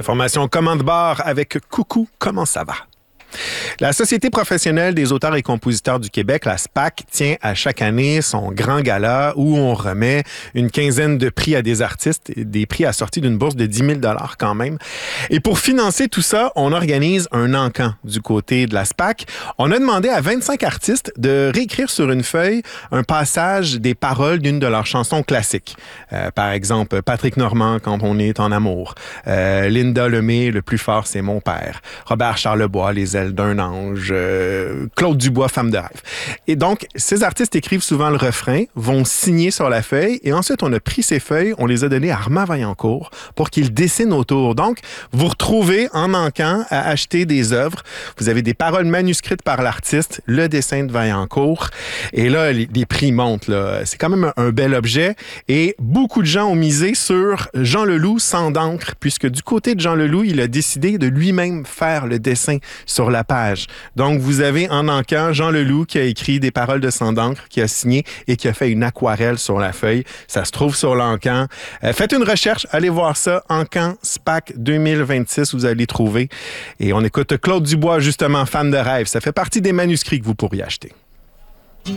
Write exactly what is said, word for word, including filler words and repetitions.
Information commande barre avec Coucou, comment ça va? La Société professionnelle des auteurs et compositeurs du Québec, la S P A C, tient à chaque année son grand gala où on remet une quinzaine de prix à des artistes, des prix assortis d'une bourse de dix mille dollars quand même. Et pour financer tout ça, on organise un encan du côté de la S P A C. On a demandé à vingt-cinq artistes de réécrire sur une feuille un passage des paroles d'une de leurs chansons classiques. Euh, par exemple, Patrick Normand, Quand on est en amour. Euh, Linda Lemay, Le plus fort, c'est mon père. Robert Charlebois, Les ailes d'un ange, euh, Claude Dubois, Femme de rêve. Et donc, ces artistes écrivent souvent le refrain, vont signer sur la feuille, et ensuite, on a pris ces feuilles, on les a données à Armand Vaillancourt pour qu'il dessine autour. Donc, vous retrouvez en encan à acheter des œuvres. Vous avez des paroles manuscrites par l'artiste, le dessin de Vaillancourt, et là, les, les prix montent, là. C'est quand même un, un bel objet, et beaucoup de gens ont misé sur Jean Leloup sans d'encre, puisque du côté de Jean Leloup, il a décidé de lui-même faire le dessin sur la page. Donc, vous avez en encan Jean Leloup qui a écrit des paroles de sang d'encre, qui a signé et qui a fait une aquarelle sur la feuille. Ça se trouve sur l'encan. Euh, faites une recherche, allez voir ça. Encan S P A C deux mille vingt-six, vous allez trouver. Et on écoute Claude Dubois, justement, Femme de rêve. Ça fait partie des manuscrits que vous pourriez acheter.